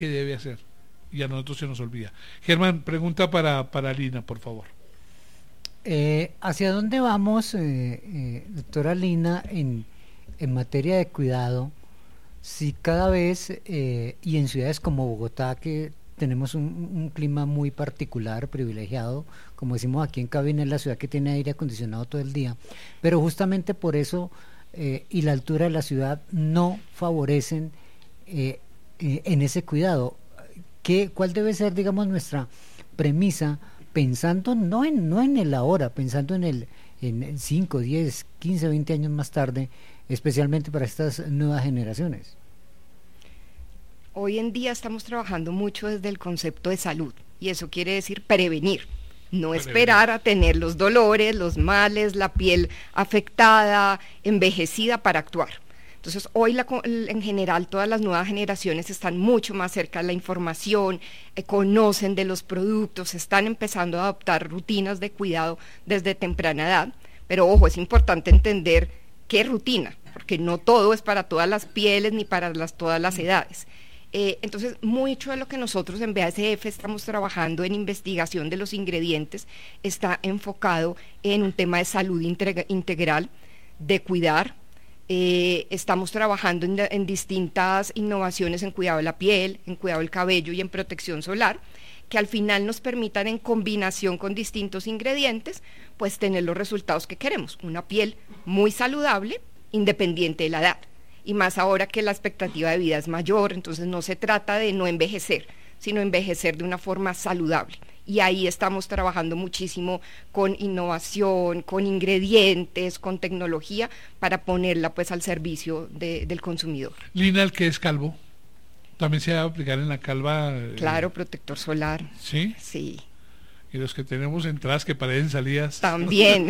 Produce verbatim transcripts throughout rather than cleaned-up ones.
¿Qué debe hacer? Y a nosotros se nos olvida. Germán, pregunta para, para Lina, por favor. Eh, ¿Hacia dónde vamos, eh, eh, doctora Lina, en, en materia de cuidado? Si cada vez, eh, y en ciudades como Bogotá, que tenemos un, un clima muy particular, privilegiado, como decimos aquí en cabina, es la ciudad que tiene aire acondicionado todo el día, pero justamente por eso eh, y la altura de la ciudad no favorecen eh, eh, en ese cuidado. ¿Qué, ¿Cuál debe ser, digamos, nuestra premisa, pensando no en, no en el ahora, pensando en el en cinco, diez, quince, veinte años más tarde, especialmente para estas nuevas generaciones? Hoy en día estamos trabajando mucho desde el concepto de salud, y eso quiere decir prevenir, no Prevenir. esperar a tener los dolores, los males, la piel afectada, envejecida para actuar. Entonces hoy la, en general todas las nuevas generaciones están mucho más cerca de la información, eh, conocen de los productos, están empezando a adoptar rutinas de cuidado desde temprana edad, pero ojo, es importante entender qué rutina, porque no todo es para todas las pieles ni para las, todas las edades. Eh, entonces, mucho de lo que nosotros en B A S F estamos trabajando en investigación de los ingredientes está enfocado en un tema de salud integral, de cuidar. Eh, estamos trabajando en, en distintas innovaciones en cuidado de la piel, en cuidado del cabello y en protección solar, que al final nos permitan, en combinación con distintos ingredientes, pues tener los resultados que queremos, una piel muy saludable, independiente de la edad. Y más ahora que la expectativa de vida es mayor, entonces no se trata de no envejecer, sino envejecer de una forma saludable. Y ahí estamos trabajando muchísimo con innovación, con ingredientes, con tecnología, para ponerla pues al servicio de, del consumidor. Lina, el que es calvo, también se va a aplicar en la calva. Eh, claro, protector solar. ¿Sí? Sí. Y los que tenemos entradas que parecen salidas. También.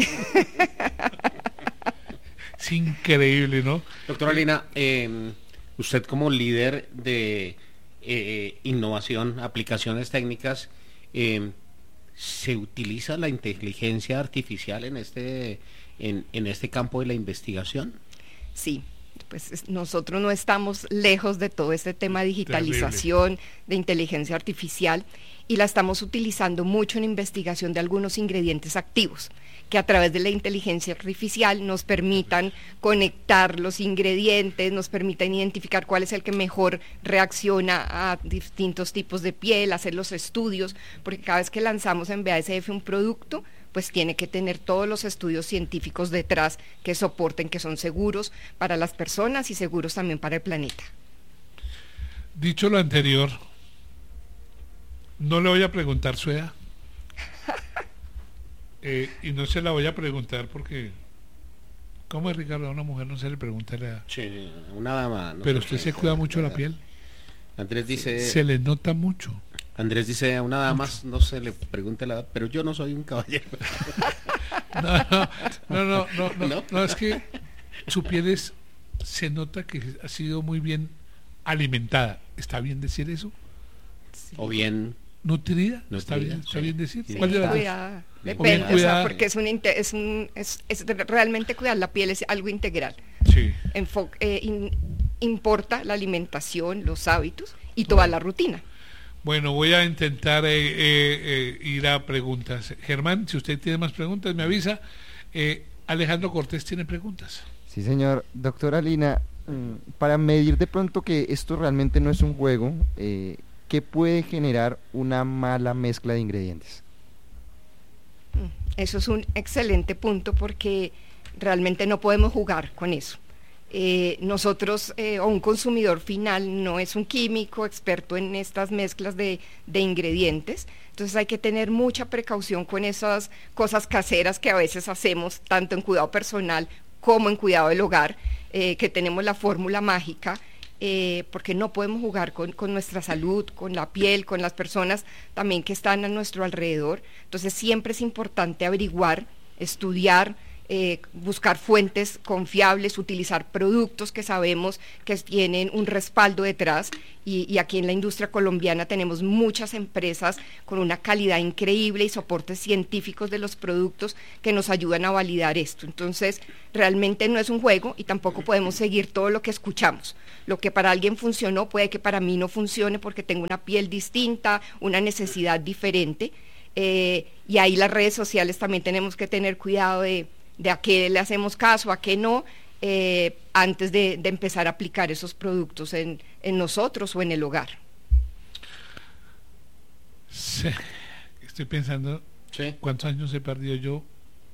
Es increíble, ¿no? Doctora Lina, eh, usted como líder de eh, innovación, aplicaciones técnicas, eh, ¿se utiliza la inteligencia artificial en este, en, en este campo de la investigación? Sí, pues nosotros no estamos lejos de todo este tema de digitalización, terrible, de inteligencia artificial, y la estamos utilizando mucho en investigación de algunos ingredientes activos, que a través de la inteligencia artificial nos permitan conectar los ingredientes, nos permitan identificar cuál es el que mejor reacciona a distintos tipos de piel, hacer los estudios, porque cada vez que lanzamos en B A S F un producto, pues tiene que tener todos los estudios científicos detrás que soporten, que son seguros para las personas y seguros también para el planeta. Dicho lo anterior, no le voy a preguntar su edad. Eh, y no se la voy a preguntar porque, ¿cómo es, Ricardo? A una mujer no se le pregunta la edad. Sí, una dama. No. Pero usted se cuida mucho la piel. Andrés dice... Se le nota mucho. Andrés dice, a una dama no se le pregunta la edad, pero yo no soy un caballero. No, no, no, no, no, no, ¿No? no, es que su piel es, se nota que ha sido muy bien alimentada. ¿Está bien decir eso? Sí. O bien... ¿Nutrida? Nutrida, ¿Está bien, está sí. bien decir? Sí, ¿Cuál de las dos? cuidada. Bien Depende, cuidada. o sea, porque es un, inte- es un es, es realmente cuidar la piel es algo integral. Sí. Enfo- eh, in- importa la alimentación, los hábitos y toda la rutina. Bueno, voy a intentar eh, eh, eh, ir a preguntas. Germán, si usted tiene más preguntas, me avisa. Eh, Alejandro Cortés tiene preguntas. Sí, señor. Doctora Lina, mm, para medir de pronto que esto realmente no es un juego, eh, ¿qué puede generar una mala mezcla de ingredientes? Eso es un excelente punto porque realmente no podemos jugar con eso. Eh, nosotros eh, o un consumidor final no es un químico experto en estas mezclas de, de ingredientes, entonces hay que tener mucha precaución con esas cosas caseras que a veces hacemos tanto en cuidado personal como en cuidado del hogar, eh, que tenemos la fórmula mágica, eh, porque no podemos jugar con, con nuestra salud, con la piel, con las personas también que están a nuestro alrededor. Entonces siempre es importante averiguar, estudiar, eh, buscar fuentes confiables, utilizar productos que sabemos que tienen un respaldo detrás, y, y aquí en la industria colombiana tenemos muchas empresas con una calidad increíble y soportes científicos de los productos que nos ayudan a validar esto. Entonces, realmente no es un juego y tampoco podemos seguir todo lo que escuchamos. Lo que para alguien funcionó puede que para mí no funcione porque tengo una piel distinta, una necesidad diferente, eh, y ahí las redes sociales también tenemos que tener cuidado de de a qué le hacemos caso, a qué no, eh, antes de, de empezar a aplicar esos productos en, en nosotros o en el hogar. Sí. Estoy pensando, Sí. ¿cuántos años he perdido yo?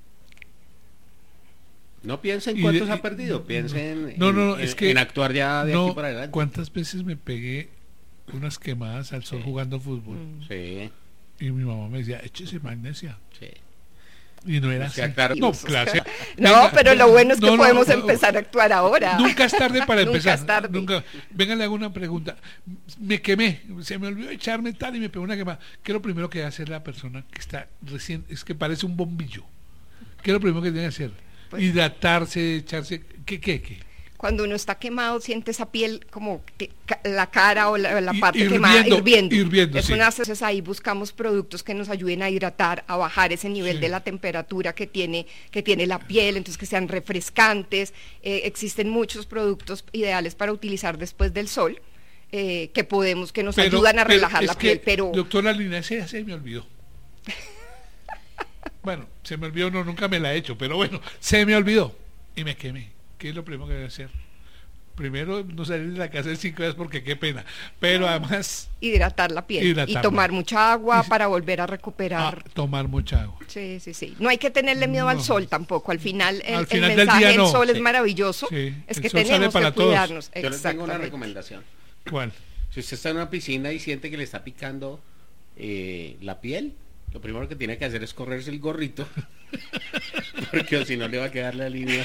No piense en Y cuántos de- ha perdido, piense en, No, en- no, no, en- es que en actuar ya de no, aquí para adelante. ¿cuántas veces me pegué unas quemadas al sol Sí. jugando fútbol? Mm. Sí, Y mi mamá me decía, échese magnesia. sí. Y no era O sea, así. claro. No, clase. No, Venga, pero lo bueno es que no, no, podemos no, empezar a actuar ahora. Nunca es tarde para Nunca empezar. es tarde. Nunca. Venga, le hago una pregunta. Me quemé, se me olvidó echarme tal y me pegó una quemada. ¿Qué es lo primero que debe hacer la persona que está recién? Es que parece un bombillo. ¿Qué es lo primero que tiene que hacer? Pues- Hidratarse, echarse. ¿Qué, qué, qué? Cuando uno está quemado, siente esa piel como que ca- la cara o la, la Y- parte hirviendo, quemada hirviendo. hirviendo, Es sí. una- entonces ahí buscamos productos que nos ayuden a hidratar, a bajar ese nivel Sí. de la temperatura que tiene, que tiene la piel, entonces que sean refrescantes. Eh, existen muchos productos ideales para utilizar después del sol, eh, que podemos, que nos Pero- ayudan a pero relajar es la que, piel, pero Doctora Lina, ese ya se me olvidó. Bueno, se me olvidó, no, nunca me la he hecho, pero bueno, se me olvidó. Y me quemé. ¿Qué es lo primero que debe hacer? Primero, no salir de la casa en cinco días porque qué pena. Pero además, hidratar la piel Hidratarla. y tomar mucha agua Y- para volver a a recuperar. tomar mucha agua. Sí, sí, sí. No hay que tenerle miedo al No. sol tampoco. Al final, el, Al el final del mensaje día del no. sol es Sí. maravilloso. Sí, Es el que sol sale tenemos para que todos. cuidarnos. Yo les tengo una Exactamente. recomendación. ¿Cuál? Si usted está en una piscina y siente que le está picando eh, la piel, lo primero que tiene que hacer es correrse el gorrito, porque si no le va a quedar la línea.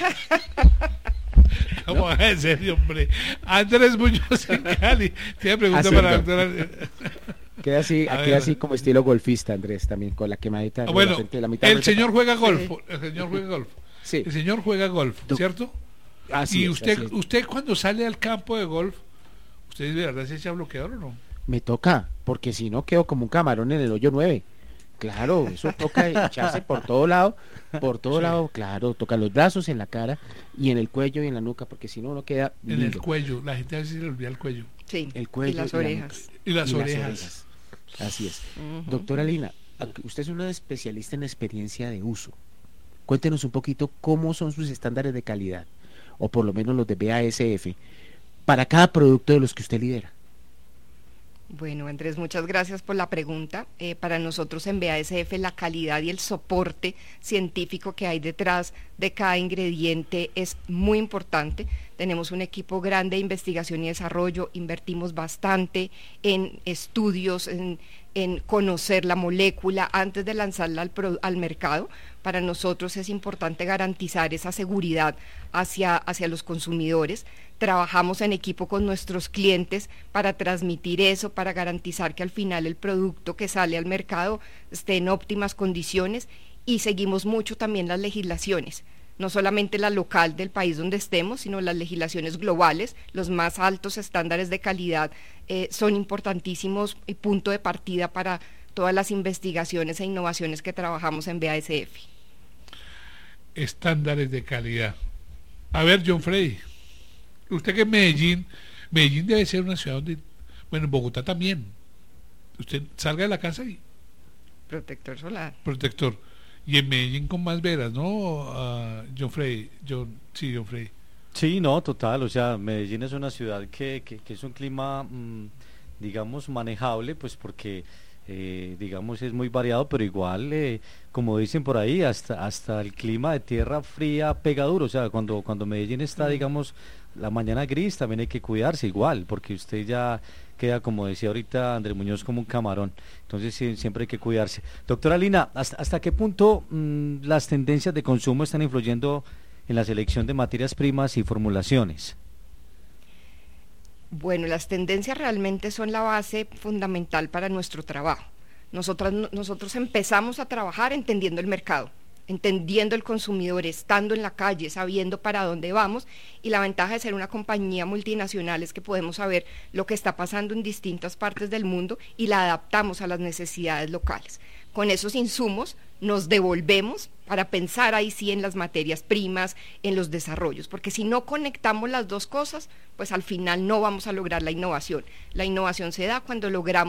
Vamos, en serio, hombre. Andrés Muñoz en Cali. Tiene pregunta Ah, para la sí, doctora. Queda así, A aquí ver. así como estilo golfista, Andrés, también con la quemadita. Ah, de bueno, la frente de la mitad de el la señor chapa. juega golf. El señor juega golf. Sí, El señor juega golf, Doc- ¿cierto? así Y es, usted, así es. usted cuando sale al campo de golf, ¿usted de verdad se echa bloqueador o no? Me toca, porque si no quedo como un camarón en el hoyo nueve. Claro, eso toca echarse por todo lado, por todo Sí. lado, claro, toca los brazos, en la cara y en el cuello y en la nuca, porque si no, no queda En el lindo. cuello. La gente a veces se le olvida el cuello. Sí. El cuello y las y la orejas. Y las Y orejas. Así es. Ujú. Doctora Lina, ac- usted es una especialista en experiencia de uso. Cuéntenos un poquito cómo son sus estándares de calidad, o por lo menos los de B A S F, para cada producto de los que usted lidera. Bueno, Andrés, muchas gracias por la pregunta. Eh, para nosotros en B A S F la calidad y el soporte científico que hay detrás de cada ingrediente es muy importante. Tenemos un equipo grande de investigación y desarrollo, invertimos bastante en estudios, en, en conocer la molécula antes de lanzarla al, pro- al mercado. Para nosotros es importante garantizar esa seguridad hacia, hacia los consumidores. Trabajamos en equipo con nuestros clientes para transmitir eso, para garantizar que al final el producto que sale al mercado esté en óptimas condiciones, y seguimos mucho también las legislaciones, no solamente la local del país donde estemos, sino las legislaciones globales. Los más altos estándares de calidad eh, son importantísimos y punto de partida para todas las investigaciones e innovaciones que trabajamos en B A S F. Estándares de calidad. A ver, John Freddy, usted que en Medellín, Medellín debe ser una ciudad donde, bueno, en Bogotá también, usted salga de la casa y Protector solar. protector, y en Medellín con más veras, ¿no? Ah, John Freddy, John, sí, John Freddy. Sí, no, total, o sea, Medellín es una ciudad que, que, que es un clima, mmm, digamos, manejable, pues porque, eh, digamos, es muy variado, pero igual, eh, como dicen por ahí, hasta hasta el clima de tierra fría pega duro, o sea, cuando, cuando Medellín está, digamos, la mañana gris, también hay que cuidarse igual, porque usted ya queda, como decía ahorita Andrés Muñoz, como un camarón, entonces sí, siempre hay que cuidarse. Doctora Lina, ¿hasta, hasta qué punto mmm, las tendencias de consumo están influyendo en la selección de materias primas y formulaciones? Bueno, las tendencias realmente son la base fundamental para nuestro trabajo. Nosotras, nosotros empezamos a trabajar entendiendo el mercado. entendiendo el consumidor, estando en la calle, sabiendo para dónde vamos, y la ventaja de ser una compañía multinacional es que podemos saber lo que está pasando en distintas partes del mundo y la adaptamos a las necesidades locales. Con esos insumos nos devolvemos para pensar ahí sí en las materias primas, en los desarrollos, porque si no conectamos las dos cosas, pues al final no vamos a lograr la innovación. La innovación se da cuando logramos